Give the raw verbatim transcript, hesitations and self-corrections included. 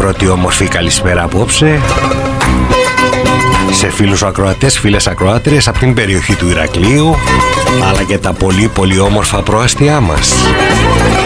πρώτη όμορφη καλησπέρα απόψε σε φίλους ακροατές, φίλες ακροάτριες από την περιοχή του Ηρακλείου, αλλά και τα πολύ πολύ όμορφα προάστια μας.